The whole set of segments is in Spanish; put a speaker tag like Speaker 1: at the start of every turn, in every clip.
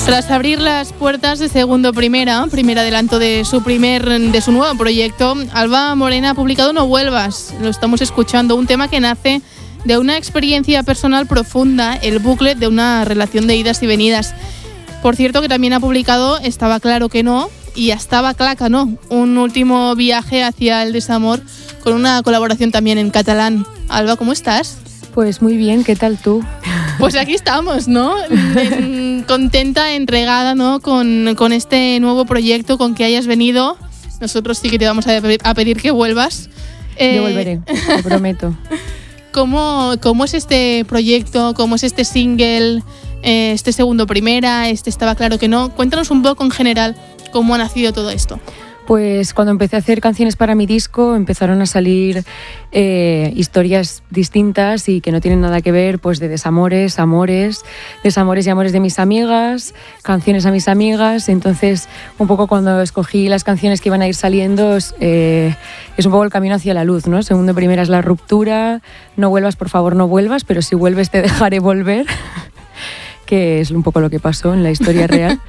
Speaker 1: Tras abrir las puertas de Segundo Primera, primer adelanto de su nuevo proyecto, Alba Morena ha publicado No Vuelvas. Lo estamos escuchando, un tema que nace de una experiencia personal profunda, el bucle de una relación de idas y venidas. Por cierto, que también ha publicado Estaba claro que no y Estaba claca no, un último viaje hacia el desamor con una colaboración también en catalán. Alba, ¿cómo estás?
Speaker 2: Pues muy bien, ¿qué tal tú?
Speaker 1: Pues aquí estamos, ¿no? Contenta, entregada, ¿no? Con este nuevo proyecto, con que hayas venido. Nosotros sí que te vamos a pedir que vuelvas.
Speaker 2: Yo volveré, te prometo.
Speaker 1: ¿Cómo es este proyecto? ¿Cómo es este single? Este Segundo Primera, Estaba claro que no. Cuéntanos un poco en general cómo ha nacido todo esto.
Speaker 2: Pues cuando empecé a hacer canciones para mi disco empezaron a salir historias distintas y que no tienen nada que ver, pues de desamores, amores, desamores y amores de mis amigas, canciones a mis amigas. Entonces, un poco cuando escogí las canciones que iban a ir saliendo, es un poco el camino hacia la luz, ¿no? Segundo Primera es la ruptura, no vuelvas, por favor, no vuelvas, pero si vuelves te dejaré volver, que es un poco lo que pasó en la historia real.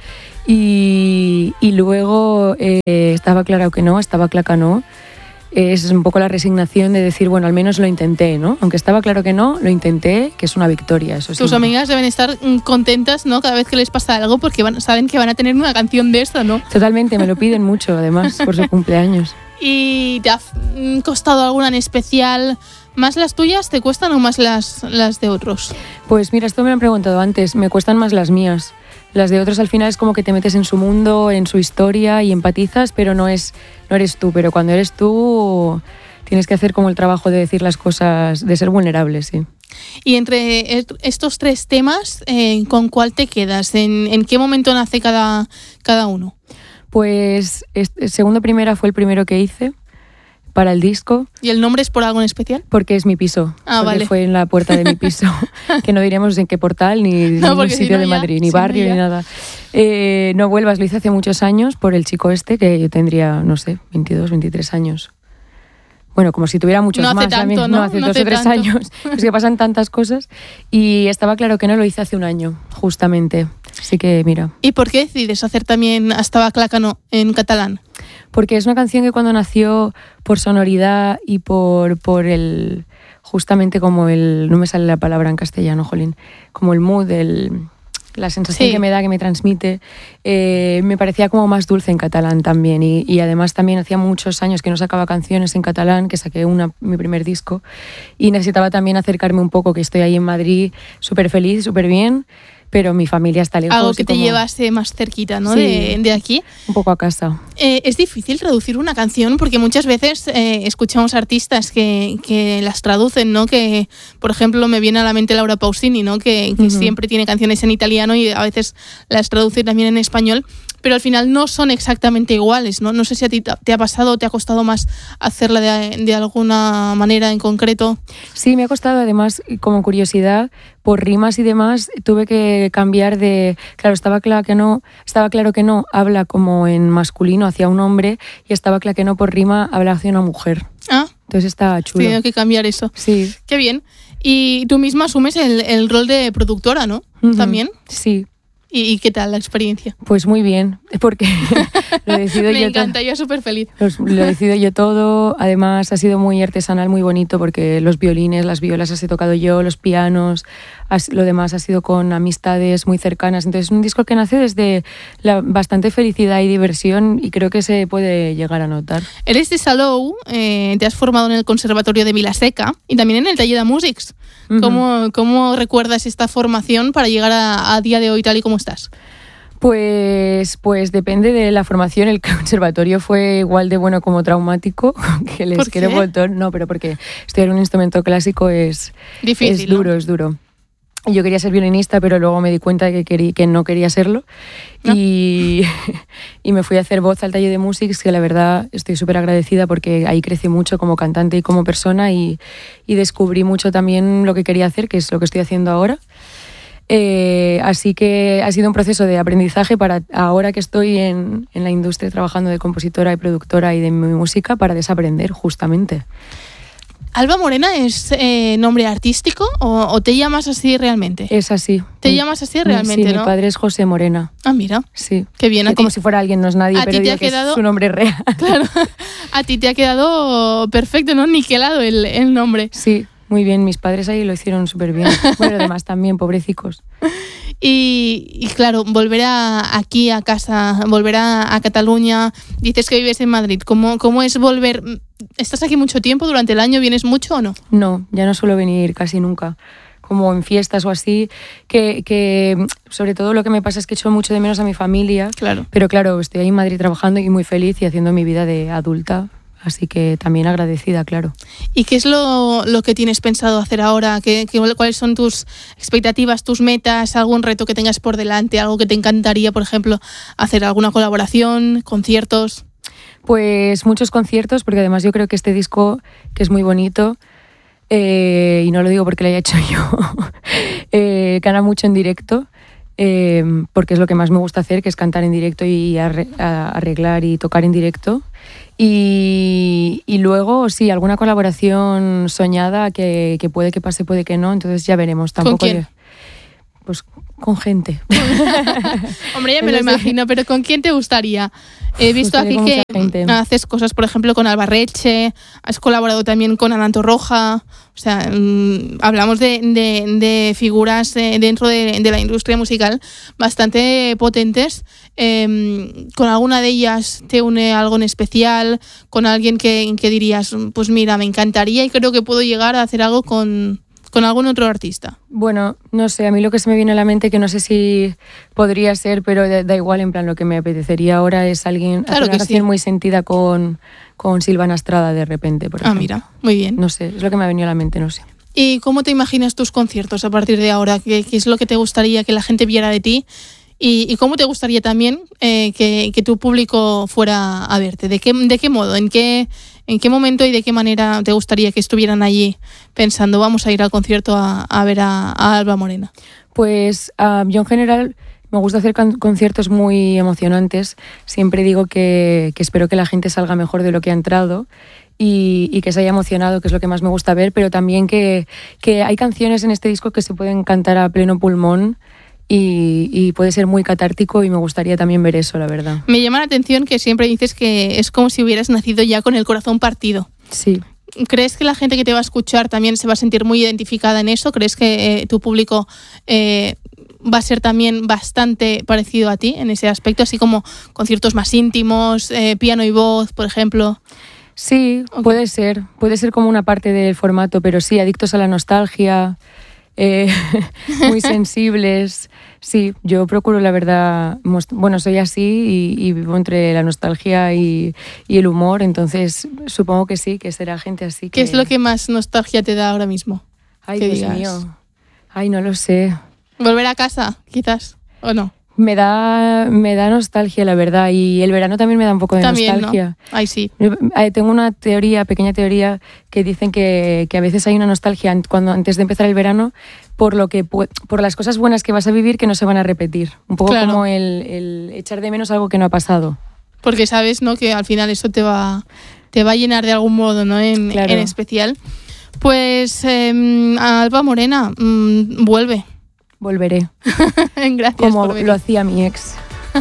Speaker 2: Y luego Estaba claro que no, Estaba claca no. Es un poco la resignación de decir, bueno, al menos lo intenté, ¿no? Aunque estaba claro que no, lo intenté, que es una victoria, eso sí.
Speaker 1: Tus amigas deben estar contentas, ¿no? Cada vez que les pasa algo porque saben que van a tener una canción de esta, ¿no?
Speaker 2: Totalmente, me lo piden mucho, además, por su cumpleaños.
Speaker 1: ¿Y te ha costado alguna en especial? ¿Más las tuyas te cuestan o más las de otros?
Speaker 2: Pues mira, esto me lo han preguntado antes, me cuestan más las mías. Las de otros al final es como que te metes en su mundo, en su historia y empatizas, pero no eres tú. Pero cuando eres tú tienes que hacer como el trabajo de decir las cosas, de ser vulnerable, sí.
Speaker 1: Y entre estos tres temas, ¿con cuál te quedas? ¿En qué momento nace cada uno?
Speaker 2: Pues Segundo Primera fue el primero que hice para el disco.
Speaker 1: ¿Y el nombre es por algo en especial?
Speaker 2: Porque es mi piso.
Speaker 1: Ah,
Speaker 2: porque
Speaker 1: vale.
Speaker 2: Fue en la puerta de mi piso. Que no diremos en qué portal, ni ningún sitio de Madrid, ni barrio, ni nada. No vuelvas, lo hice hace muchos años por el chico este, que yo tendría, no sé, 22, 23 años. Bueno, como si tuviera muchos
Speaker 1: no
Speaker 2: más.
Speaker 1: Hace tanto,
Speaker 2: no hace 2 o 3 años. Es que pasan tantas cosas. Y Estaba claro que no, lo hice hace un año, justamente. Así que mira.
Speaker 1: ¿Y por qué decides hacer también Estaba claca no en catalán?
Speaker 2: Porque es una canción que cuando nació por sonoridad y por el... Justamente como no me sale la palabra en castellano, jolín. Como el mood, la sensación que me da, que me transmite, me parecía como más dulce en catalán también. Y además también hacía muchos años que no sacaba canciones en catalán, que saqué mi primer disco. Y necesitaba también acercarme un poco, que estoy ahí en Madrid súper feliz, súper bien, pero mi familia está lejos.
Speaker 1: Algo que te llevase más cerquita, ¿no?
Speaker 2: Sí,
Speaker 1: de aquí.
Speaker 2: Un poco a casa.
Speaker 1: Es difícil traducir una canción porque muchas veces escuchamos artistas que las traducen, ¿no? Que, por ejemplo, me viene a la mente Laura Pausini, ¿no? Que siempre tiene canciones en italiano y a veces las traduce también en español, pero al final no son exactamente iguales, ¿no? No sé si a ti te ha pasado o te ha costado más hacerla de alguna manera en concreto.
Speaker 2: Sí, me ha costado, además, como curiosidad, por rimas y demás, tuve que cambiar de... Claro, estaba claro que no habla como en masculino hacia un hombre y Estaba claro que no por rima habla hacia una mujer.
Speaker 1: Ah.
Speaker 2: Entonces está chulo.
Speaker 1: Tengo que cambiar eso.
Speaker 2: Sí.
Speaker 1: Qué bien. Y tú misma asumes el rol de productora, ¿no? ¿También?
Speaker 2: Sí.
Speaker 1: ¿Y qué tal la experiencia?
Speaker 2: Pues muy bien, porque lo decido
Speaker 1: Me
Speaker 2: yo
Speaker 1: encanta, yo súper feliz.
Speaker 2: Lo decido yo todo, además ha sido muy artesanal, muy bonito, porque los violines, las violas las he tocado yo, los pianos, lo demás ha sido con amistades muy cercanas. Entonces es un disco que nace desde bastante felicidad y diversión y creo que se puede llegar a notar.
Speaker 1: Eres de Salou, te has formado en el Conservatorio de Vilaseca y también en el Taller de Músics. ¿Cómo recuerdas esta formación para llegar a día de hoy tal y como estás?
Speaker 2: Pues depende de la formación. El conservatorio fue igual de bueno como traumático, que les quiero un montón. No, pero porque estudiar un instrumento clásico es difícil, es duro, ¿no? Es duro. Yo quería ser violinista, pero luego me di cuenta de que no quería serlo. ¿No? Y me fui a hacer voz al Taller de Músics, que la verdad estoy súper agradecida porque ahí crecí mucho como cantante y como persona y descubrí mucho también lo que quería hacer, que es lo que estoy haciendo ahora. Así que ha sido un proceso de aprendizaje para ahora que estoy en la industria trabajando de compositora y productora y de mi música, para desaprender justamente.
Speaker 1: ¿Alba Morena es nombre artístico o te llamas así realmente?
Speaker 2: Es así.
Speaker 1: ¿Te llamas así realmente,
Speaker 2: sí,
Speaker 1: no?
Speaker 2: Mi padre es José Morena.
Speaker 1: Ah, mira.
Speaker 2: Sí.
Speaker 1: Qué bien.
Speaker 2: Como si fuera alguien, no es nadie, pero digo que es su nombre real.
Speaker 1: Claro. A ti te ha quedado perfecto, ¿no? Niquelado el nombre.
Speaker 2: Sí, muy bien. Mis padres ahí lo hicieron súper bien. Bueno, además también, pobrecicos.
Speaker 1: Y claro, volver aquí a casa, volver a Cataluña, dices que vives en Madrid. ¿Cómo es volver? ¿Estás aquí mucho tiempo durante el año? ¿Vienes mucho o no?
Speaker 2: No, ya no suelo venir casi nunca. Como en fiestas o así, que sobre todo lo que me pasa es que echo mucho de menos a mi familia.
Speaker 1: Claro.
Speaker 2: Pero claro, estoy ahí en Madrid trabajando y muy feliz y haciendo mi vida de adulta. Así que también agradecida, claro.
Speaker 1: ¿Y qué es lo que tienes pensado hacer ahora? ¿Cuáles son tus expectativas, tus metas, algún reto que tengas por delante, algo que te encantaría, por ejemplo, hacer alguna colaboración, conciertos?
Speaker 2: Pues muchos conciertos, porque además yo creo que este disco, que es muy bonito, y no lo digo porque lo haya hecho yo, gana mucho en directo, porque es lo que más me gusta hacer, que es cantar en directo y arreglar y tocar en directo. Y luego, sí, alguna colaboración soñada que puede que pase, puede que no, entonces ya veremos. Tampoco
Speaker 1: ¿Con quién?
Speaker 2: Pues con gente.
Speaker 1: Hombre, ya me lo imagino, pero ¿con quién te gustaría? He visto aquí que haces cosas, por ejemplo, con Alba Reche, has colaborado también con Ana Torroja, o sea, hablamos de figuras dentro de la industria musical bastante potentes. ¿Con alguna de ellas te une algo en especial? ¿Con alguien que dirías, pues mira, me encantaría y creo que puedo llegar a hacer algo con algún otro artista?
Speaker 2: Bueno, no sé, a mí lo que se me viene a la mente, que no sé si podría ser, pero da igual, en plan, lo que me apetecería ahora es alguien,
Speaker 1: claro,
Speaker 2: hacer una canción muy sentida con Silvana Estrada de repente, por ejemplo.
Speaker 1: Mira, muy bien.
Speaker 2: No sé, es lo que me ha venido a la mente, no sé.
Speaker 1: ¿Y cómo te imaginas tus conciertos a partir de ahora? ¿Qué es lo que te gustaría que la gente viera de ti? ¿Y cómo te gustaría también que tu público fuera a verte? ¿De qué modo? ¿En qué momento y de qué manera te gustaría que estuvieran allí pensando, vamos a ir al concierto a ver a Alba Morena?
Speaker 2: Pues yo en general me gusta hacer conciertos muy emocionantes. Siempre digo que espero que la gente salga mejor de lo que ha entrado y que se haya emocionado, que es lo que más me gusta ver, pero también que hay canciones en este disco que se pueden cantar a pleno pulmón. Y puede ser muy catártico y me gustaría también ver eso, la verdad.
Speaker 1: Me llama la atención que siempre dices que es como si hubieras nacido ya con el corazón partido.
Speaker 2: Sí.
Speaker 1: ¿Crees que la gente que te va a escuchar también se va a sentir muy identificada en eso? ¿Crees que tu público va a ser también bastante parecido a ti en ese aspecto? Así como conciertos más íntimos, piano y voz, por ejemplo.
Speaker 2: Sí, okay. Puede ser como una parte del formato, pero sí, adictos a la nostalgia, muy sensibles. Sí, yo procuro, la verdad, bueno, soy así y vivo entre la nostalgia y el humor, entonces supongo que sí, que será gente así.
Speaker 1: ¿Qué es lo que más nostalgia te da ahora mismo?
Speaker 2: Ay, Dios mío. Ay, no lo sé.
Speaker 1: ¿Volver a casa, quizás, o no?
Speaker 2: Me da nostalgia, la verdad, y el verano también me da un poco de nostalgia.
Speaker 1: ¿No? Ay, sí.
Speaker 2: Tengo una pequeña teoría, que dicen que a veces hay una nostalgia antes de empezar el verano por las cosas buenas que vas a vivir que no se van a repetir. Un poco claro. Como el echar de menos algo que no ha pasado.
Speaker 1: Porque sabes, ¿no?, que al final eso te va a llenar de algún modo, ¿no?, en especial. Pues Alba Morena, vuelve.
Speaker 2: Volveré.
Speaker 1: Gracias.
Speaker 2: Como lo hacía mi ex.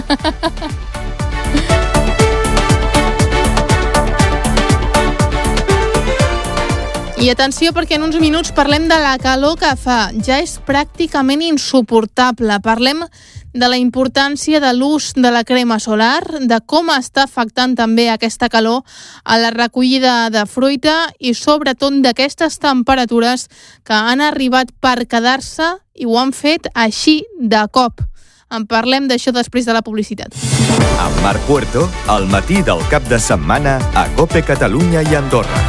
Speaker 1: I atenció, perquè en uns minuts parlem de la calor que fa. Ja és pràcticament insuportable. Parlem de la importància de l'ús de la crema solar, de com està afectant també aquesta calor a la recollida de fruita i sobretot d'aquestes temperatures que han arribat per quedar-se i ho han fet així de cop. En parlem d'això després de la publicitat.
Speaker 3: Amb Marc Puerto, al matí del cap de setmana a COPE Catalunya i Andorra.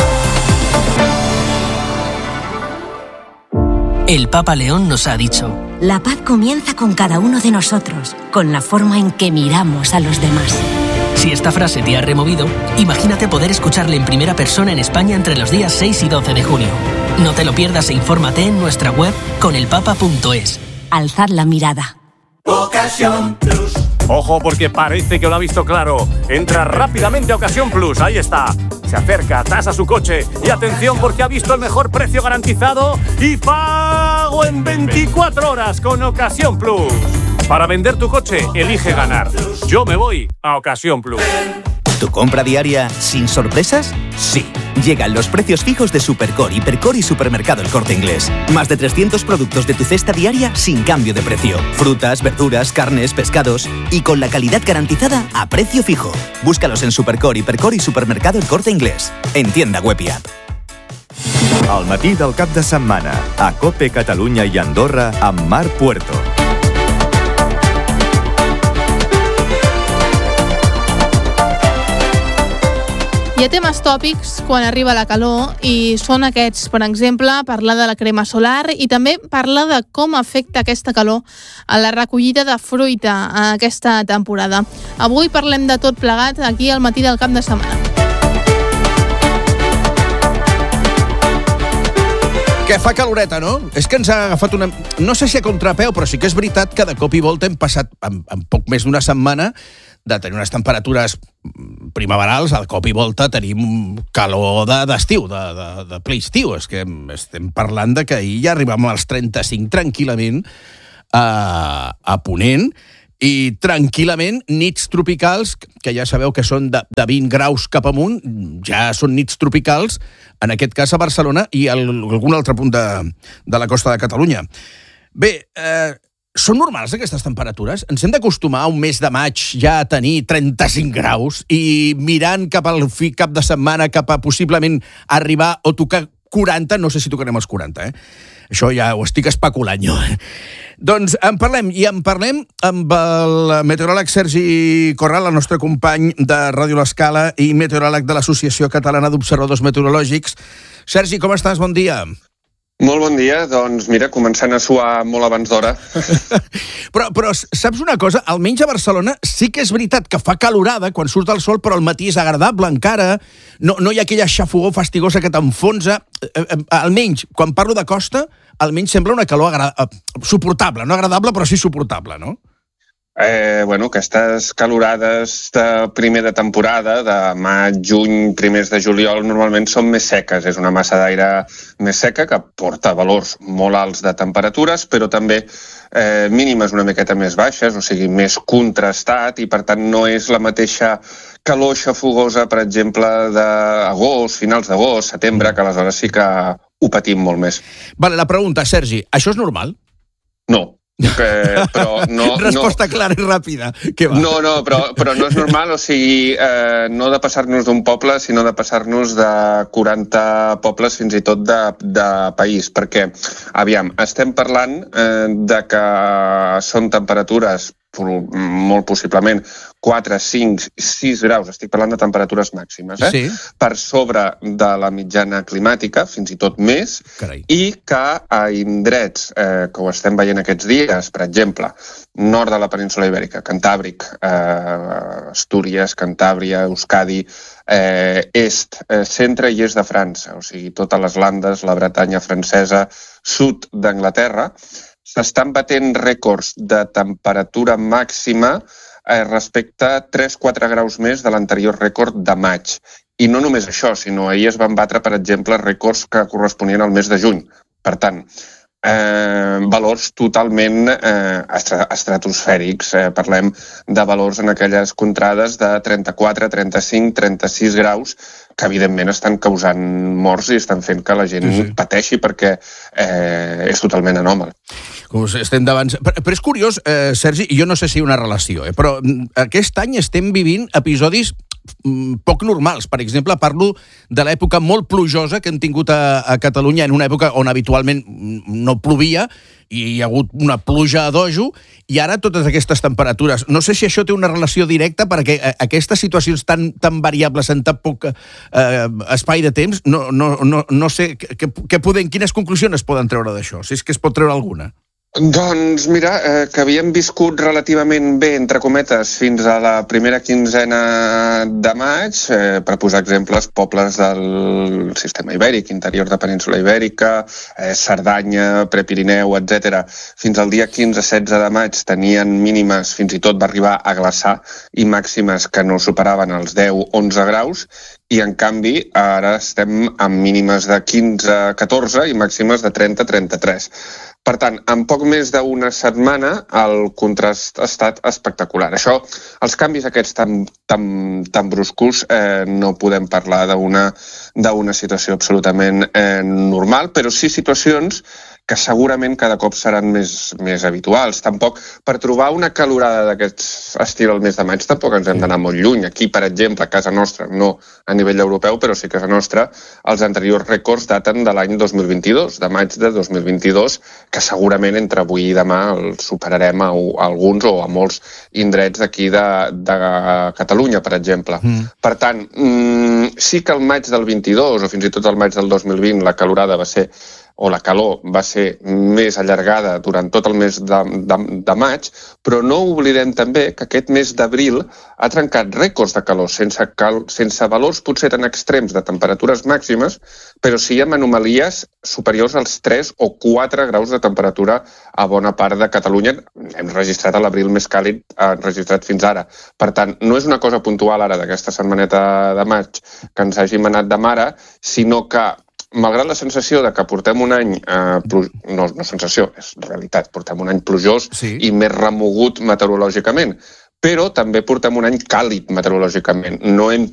Speaker 4: El Papa León nos ha dicho:
Speaker 5: la paz comienza con cada uno de nosotros, con la forma en que miramos a los demás.
Speaker 4: Si esta frase te ha removido, imagínate poder escucharle en primera persona en España entre los días 6 y 12 de junio. No te lo pierdas e infórmate en nuestra web conelpapa.es.
Speaker 5: Alzad la mirada.
Speaker 6: Ocasión Plus. Ojo, porque parece que lo ha visto claro. Entra rápidamente a Ocasión Plus, ahí está.
Speaker 7: Se acerca, tasa su coche y atención porque ha visto el mejor precio garantizado y pago en 24 horas con Ocasión Plus. Para vender tu coche, elige ganar. Yo me voy a Ocasión Plus.
Speaker 8: ¿Tu compra diaria sin sorpresas? Sí. Llegan los precios fijos de Supercore, Hipercore y Supermercado El Corte Inglés. Más de 300 productos de tu cesta diaria sin cambio de precio. Frutas, verduras, carnes, pescados y con la calidad garantizada a precio fijo. Búscalos en Supercore, Hipercore y Supermercado El Corte Inglés. En tienda web y app.
Speaker 3: Al matí del cap de setmana, a COPE Catalunya i Andorra amb Marc Puerto.
Speaker 1: Hi ha temes tòpics quan arriba la calor i són aquests, per exemple, parlar de la crema solar i també parlar de com afecta aquesta calor a la recollida de fruita a aquesta temporada. Avui parlem de tot plegat aquí al matí del cap de setmana.
Speaker 9: Que fa caloreta, no? És que ens ha agafat una... No sé si a contrapeu, però sí que és veritat que de cop i volta hem passat en poc més d'una setmana de tenir unes temperatures primaverals, al cop i volta tenim calor d'estiu, de ple estiu. És que estem parlant de que ahir ja arribàvem als 35 tranquil·lament a Ponent, i tranquil·lament nits tropicals, que ja sabeu que són de 20 graus cap amunt, ja són nits tropicals, en aquest cas a Barcelona i a algun altre punt de la costa de Catalunya. Bé, són normals aquestes temperatures? Ens hem d'acostumar a un mes de maig ja a tenir 35 graus i mirant cap al cap de setmana, cap a possiblement arribar o tocar 40, no sé si tocarem els 40, Això ja ho estic especulant jo. Doncs en parlem amb el meteoròleg Sergi Corral, el nostre company de Ràdio L'Escala i meteoròleg de l'Associació Catalana d'Observadors Meteorològics. Sergi, com estàs? Bon dia.
Speaker 10: Molt bon dia, doncs mira, començant a suar molt abans d'hora.
Speaker 9: Però saps una cosa? Almenys a Barcelona sí que és veritat que fa calorada quan surt el sol, però el matí és agradable encara, no hi ha aquella xafogor fastigosa que t'enfonsa. Almenys, quan parlo de costa, almenys sembla una calor suportable, no agradable, però sí suportable, no?
Speaker 10: Aquestes calorades de primer de temporada, de maig, juny, primers de juliol, normalment són més seques. És una massa d'aire més seca que porta valors molt alts de temperatures, però també mínimes una miqueta més baixes, o sigui, més contrastat, i per tant no és la mateixa calor xafogosa, per exemple, d'agost, finals d'agost, setembre, que aleshores sí que ho patim molt més.
Speaker 9: Vale, la pregunta, Sergi, això és normal?
Speaker 10: No. Però no,
Speaker 9: resposta clara i ràpida.
Speaker 10: No, però no és normal, o sigui, no de passar-nos d'un poble, sinó de passar-nos de 40 pobles fins i tot de país, perquè, aviam, estem parlant de que són temperatures molt possiblement 4, 5, 6 graus, estic parlant de temperatures màximes,
Speaker 9: sí,
Speaker 10: per sobre de la mitjana climàtica, fins i tot més.
Speaker 9: Carai.
Speaker 10: I que a indrets que ho estem veient aquests dies, per exemple, nord de la península Ibèrica, Cantàbric, Astúries, Cantàbria, Euskadi, est, centre i est de França, o sigui, totes les Landes, la Bretanya francesa, sud d'Anglaterra, s'estan batent rècords de temperatura màxima respecte a 3-4 graus més de l'anterior rècord de maig. I no només això, sinó ahir es van batre, per exemple, rècords que corresponien al mes de juny. Per tant, valors totalment estratosfèrics. Parlem de valors en aquelles contrades de 34, 35, 36 graus que evidentment estan causant morts i estan fent que la gent pateixi perquè és totalment anòmal.
Speaker 9: Estem davant... Però és curiós, Sergi, i jo no sé si hi ha una relació, però aquest any estem vivint episodis poc normals. Per exemple, parlo de l'època molt plujosa que hem tingut a Catalunya, en una època on habitualment no plovia i hi ha hagut una pluja a dojo, i ara totes aquestes temperatures. No sé si això té una relació directa, perquè aquestes situacions tan variables en tan poc espai de temps, no sé quines conclusions es poden treure d'això, si és que es pot treure alguna.
Speaker 10: Doncs mira, que havíem viscut relativament bé, entre cometes, fins a la primera quinzena de maig, per posar exemples, pobles del sistema ibèric, interior de península ibèrica, Cerdanya, Prepirineu, etc. Fins al dia 15-16 de maig tenien mínimes, fins i tot va arribar a glaçar, i màximes que no superaven els 10-11 graus, i en canvi ara estem amb mínimes de 15-14 i màximes de 30-33. Per tant, en poc més d'una setmana el contrast ha estat espectacular. Això, els canvis aquests tan bruscos, no podem parlar d'una situació absolutament normal, però sí situacions que segurament cada cop seran més habituals. Tampoc, per trobar una calorada d'aquest estil al mes de maig, tampoc ens hem d'anar molt lluny. Aquí, per exemple, a casa nostra, no a nivell europeu, però sí que a casa nostra, els anteriors rècords daten de l'any 2022, de maig de 2022, que segurament entre avui i demà els superarem a alguns o a molts indrets d'aquí de Catalunya, per exemple. Per tant, sí que el maig del 22 o fins i tot el maig del 2020 la calorada va ser o la calor va ser més allargada durant tot el mes de maig, però no oblidem també que aquest mes d'abril ha trencat rècords de calor, sense valors potser tan extrems de temperatures màximes, però sí amb anomalies superiors als 3 o 4 graus de temperatura a bona part de Catalunya. Hem registrat a l'abril més càlid registrat fins ara. Per tant, no és una cosa puntual ara d'aquesta setmaneta de maig que ens hàgim anat de mare, sinó que malgrat la sensació de que portem un any, no sensació, és realitat, portem un any plujós i més remogut meteorològicament, però també portem un any càlid meteorològicament. No hem